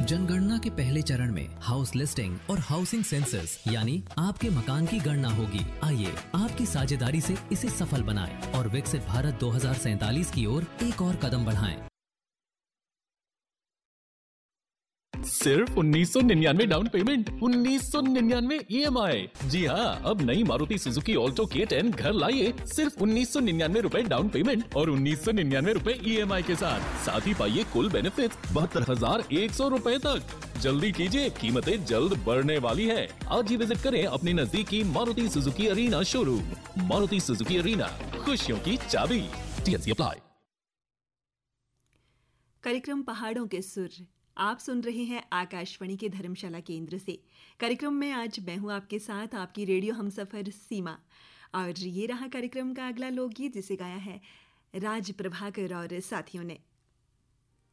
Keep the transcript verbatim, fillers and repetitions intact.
जनगणना के पहले चरण में हाउस लिस्टिंग और हाउसिंग सेंसस यानी आपके मकान की गणना होगी। आइए आपकी साझेदारी से इसे सफल बनाएं और विकसित भारत दो हज़ार सैंतालीस की ओर एक और कदम बढ़ाएं। सिर्फ उन्नीस सौ निन्यानवे डाउन पेमेंट, उन्नीस सौ निन्यानवे ई एम आई। जी हाँ, अब नई मारुति सुजुकी ऑल्टो के टेन घर लाइए सिर्फ उन्नीस सौ निन्यानवे रूपए डाउन पेमेंट और उन्नीस सौ निन्यानवे रूपए ई एम आई के साथ। साथ ही पाइए कुल बेनिफिट बहत्तर हजार एक सौ रूपए तक। जल्दी कीजिए, कीमतें जल्द बढ़ने वाली है। आज ही विजिट करें अपने नजदीकी Maruti Suzuki arena showroom. Maruti Suzuki arena, खुशियों की चाबी। T N C apply. कार्यक्रम पहाड़ों के सुर आप सुन रहे हैं आकाशवाणी के धर्मशाला केंद्र से। कार्यक्रम में आज मैं हूं आपके साथ, आपकी रेडियो हमसफर सीमा। और ये रहा कार्यक्रम का अगला लोकगीत जिसे गाया है राज प्रभाकर और साथियों ने।